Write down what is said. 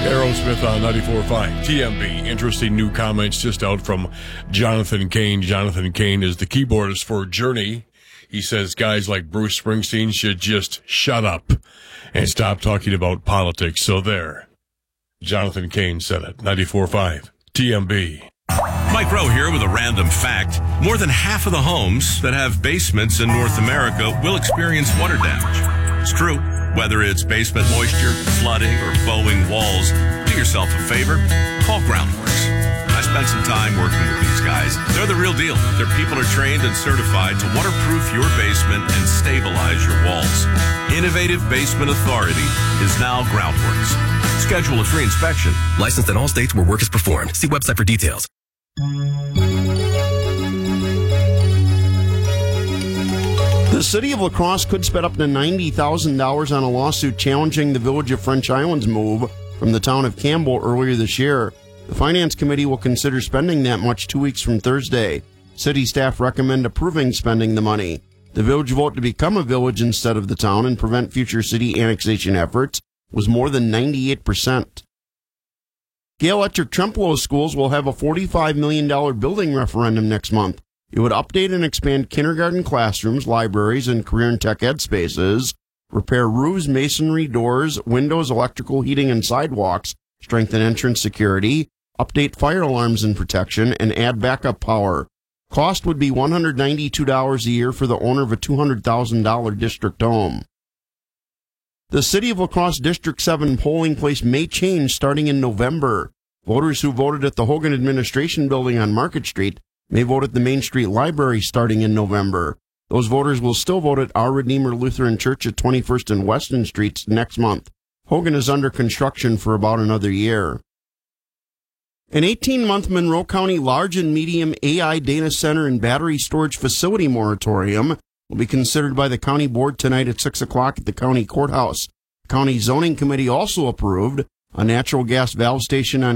Aerosmith on 94.5 TMB. Interesting new comments just out from Jonathan Cain. Jonathan Cain is the keyboardist for Journey. He says guys like Bruce Springsteen should just shut up and stop talking about politics. So there. Jonathan Cain said it. 94.5 TMB. Mike Rowe here with a random fact. More than half of the homes that have basements in North America will experience water damage. It's true. Whether it's basement moisture, flooding, or bowing walls, do yourself a favor. Call Groundworks. I spent some time working with these guys. They're the real deal. Their people are trained and certified to waterproof your basement and stabilize your walls. Innovative Basement Authority is now Groundworks. Schedule a free inspection. Licensed in all states where work is performed. See website for details. The city of La Crosse could spend up to $90,000 on a lawsuit challenging the Village of French Island's move from the town of Campbell earlier this year. The Finance Committee will consider spending that much 2 weeks from Thursday. City staff recommend approving spending the money. The village vote to become a village instead of the town and prevent future city annexation efforts was more than 98%. Gale Ettrick Trempealeau schools will have a $45 million building referendum next month. It would update and expand kindergarten classrooms, libraries, and career and tech ed spaces, repair roofs, masonry, doors, windows, electrical, heating, and sidewalks, strengthen entrance security, update fire alarms and protection, and add backup power. Cost would be $192 a year for the owner of a $200,000 district home. The City of La Crosse District 7 polling place may change starting in November. Voters who voted at the Hogan Administration Building on Market Street may vote at the Main Street Library starting in November. Those voters will still vote at Our Redeemer Lutheran Church at 21st and Weston Streets next month. Hogan is under construction for about another year. An 18-month Monroe County large and medium AI data center and battery storage facility moratorium will be considered by the county board tonight at 6 o'clock at the county courthouse. The county zoning committee also approved a natural gas valve station on